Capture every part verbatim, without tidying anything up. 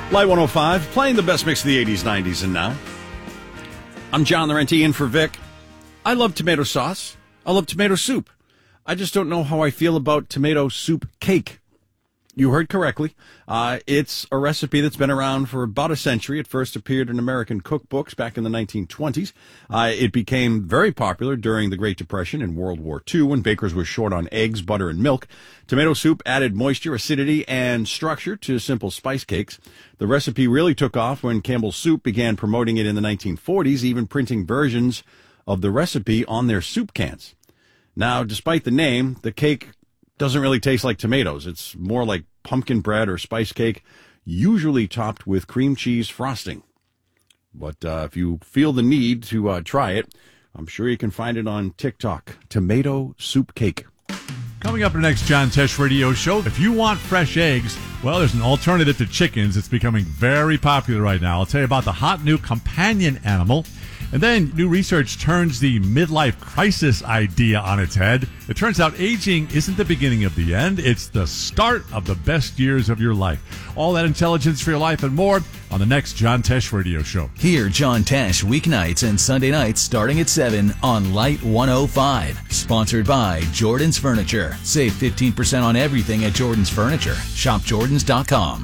Light one oh five, playing the best mix of the eighties, nineties, and now. I'm John Laurenti in for Vic. I love tomato sauce. I love tomato soup. I just don't know how I feel about tomato soup cake. You heard correctly. Uh, it's a recipe that's been around for about a century. It first appeared in American cookbooks back in the nineteen twenties. Uh, it became very popular during the Great Depression and World War Two when bakers were short on eggs, butter, and milk. Tomato soup added moisture, acidity, and structure to simple spice cakes. The recipe really took off when Campbell's Soup began promoting it in the nineteen forties, even printing versions of the recipe on their soup cans. Now, despite the name, the cake doesn't really taste like tomatoes. It's more like pumpkin bread or spice cake, usually topped with cream cheese frosting. But uh, if you feel the need to uh, try it, I'm sure you can find it on TikTok. Tomato soup cake. Coming up in the next John Tesh Radio Show, if you want fresh eggs, well, there's an alternative to chickens. It's becoming very popular right now. I'll tell you about the hot new companion animal. And then new research turns the midlife crisis idea on its head. It turns out aging isn't the beginning of the end. It's the start of the best years of your life. All that intelligence for your life and more on the next John Tesh Radio Show. Hear John Tesh weeknights and Sunday nights starting at seven on Light one oh five. Sponsored by Jordan's Furniture. Save fifteen percent on everything at Jordan's Furniture. shop jordans dot com.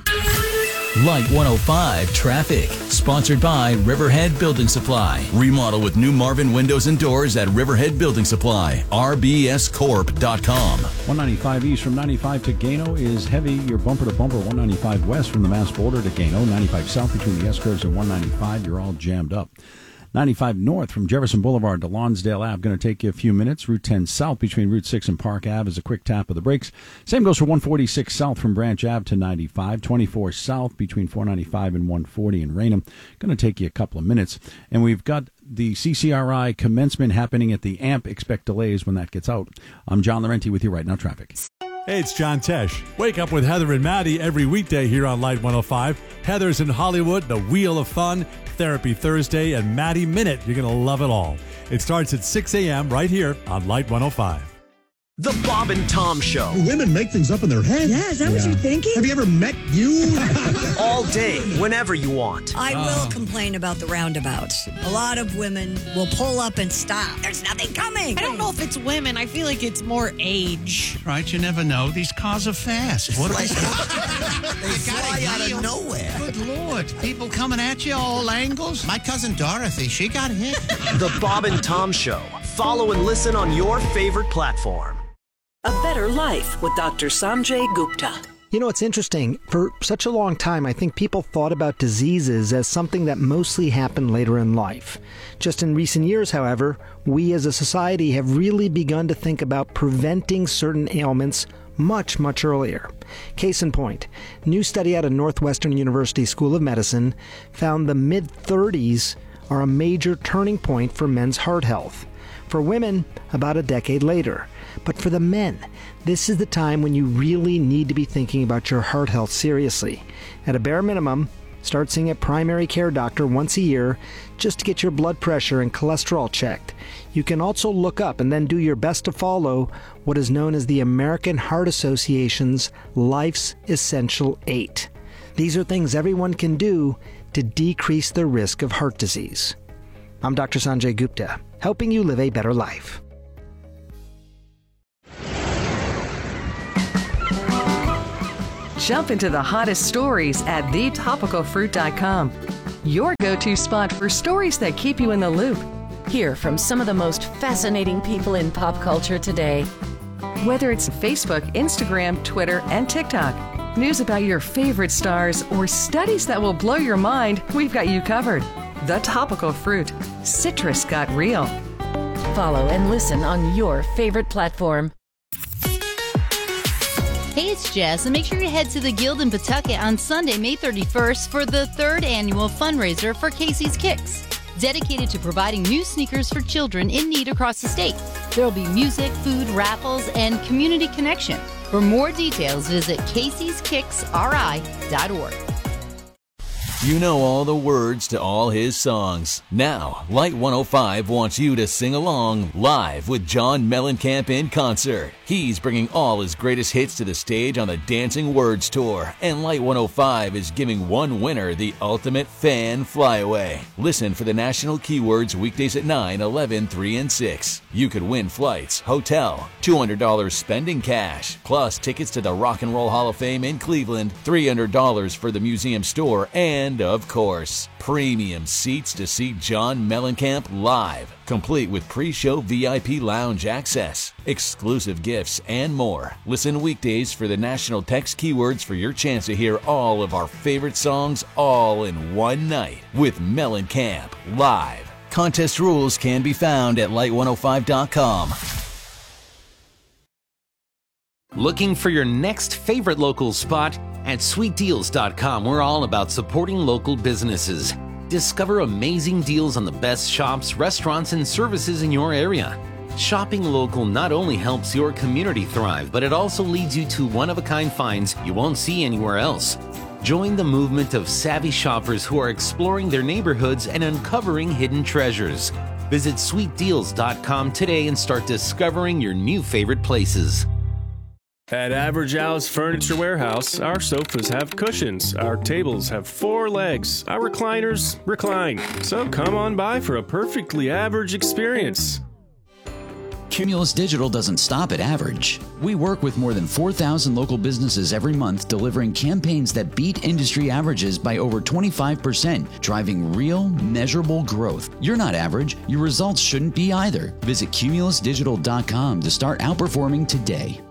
Light one oh five Traffic, sponsored by Riverhead Building Supply. Remodel with new Marvin windows and doors at Riverhead Building Supply. r b s corp dot com. one ninety-five east from ninety-five to Gano is heavy. You're bumper to bumper. one ninety-five west from the Mass border to Gano. ninety-five south between the S-curves and one ninety-five. You're all jammed up. ninety-five north from Jefferson Boulevard to Lonsdale Ave. Going to take you a few minutes. Route ten south between Route six and Park Ave is a quick tap of the brakes. Same goes for one forty-six south from Branch Ave to ninety-five. twenty-four south between four ninety-five and one forty in Raynham. Going to take you a couple of minutes. And we've got the C C R I commencement happening at the A M P. Expect delays when that gets out. I'm John Laurenti with you right now, traffic. Hey, it's John Tesh. Wake up with Heather and Maddie every weekday here on Light one oh five. Heather's in Hollywood, the Wheel of Fun, Therapy Thursday, and Maddie Minute. You're going to love it all. It starts at six a.m. right here on Light one oh five. The Bob and Tom Show. Women make things up in their head. Yeah, is that yeah. what you're thinking? Have you ever met you? All day, whenever you want. I uh. will complain about the roundabouts. A lot of women will pull up and stop. There's nothing coming. I don't know if it's women. I feel like it's more age. Right, you never know. These cars are fast. What like, they fly out of nowhere. Good Lord. People coming at you all angles. My cousin Dorothy, she got hit. The Bob and Tom Show. Follow and listen on your favorite platform. A Better Life with Doctor Sanjay Gupta. You know, it's interesting. For such a long time, I think people thought about diseases as something that mostly happened later in life. Just in recent years, however, we as a society have really begun to think about preventing certain ailments much, much earlier. Case in point, new study out of Northwestern University School of Medicine found the mid-thirties are a major turning point for men's heart health. For women, about a decade later. But for the men, this is the time when you really need to be thinking about your heart health seriously. At a bare minimum, start seeing a primary care doctor once a year just to get your blood pressure and cholesterol checked. You can also look up and then do your best to follow what is known as the American Heart Association's Life's Essential Eight. These are things everyone can do to decrease the risk of heart disease. I'm Doctor Sanjay Gupta, helping you live a better life. Jump into the hottest stories at the topical fruit dot com. Your go-to spot for stories that keep you in the loop. Hear from some of the most fascinating people in pop culture today. Whether it's Facebook, Instagram, Twitter, and TikTok, news about your favorite stars, or studies that will blow your mind, we've got you covered. The Topical Fruit. Citrus got real. Follow and listen on your favorite platform. Hey, it's Jess, and make sure you head to the Guild in Pawtucket on Sunday, May thirty-first for the third annual fundraiser for Casey's Kicks, dedicated to providing new sneakers for children in need across the state. There will be music, food, raffles, and community connection. For more details, visit caseys kicks r i dot org. You know all the words to all his songs. Now, Light one oh five wants you to sing along live with John Mellencamp in concert. He's bringing all his greatest hits to the stage on the Dancing Words Tour, and Light one oh five is giving one winner the ultimate fan flyaway. Listen for the national keywords weekdays at nine, eleven, three, and six. You could win flights, hotel, two hundred dollars spending cash, plus tickets to the Rock and Roll Hall of Fame in Cleveland, three hundred dollars for the museum store, and, of course, premium seats to see John Mellencamp live, complete with pre-show V I P lounge access, exclusive gifts, and more. Listen weekdays for the national text keywords for your chance to hear all of our favorite songs all in one night with Mellencamp live. Contest rules can be found at light one oh five dot com. Looking for your next favorite local spot? At sweet deals dot com, we're all about supporting local businesses. Discover amazing deals on the best shops, restaurants, and services in your area. Shopping local not only helps your community thrive, but it also leads you to one-of-a-kind finds you won't see anywhere else. Join the movement of savvy shoppers who are exploring their neighborhoods and uncovering hidden treasures. Visit sweet deals dot com today and start discovering your new favorite places. At Average Al's Furniture Warehouse, our sofas have cushions, our tables have four legs, our recliners recline. So come on by for a perfectly average experience. Cumulus Digital doesn't stop at average. We work with more than four thousand local businesses every month, delivering campaigns that beat industry averages by over twenty-five percent, driving real, measurable growth. You're not average. Your results shouldn't be either. Visit cumulus digital dot com to start outperforming today.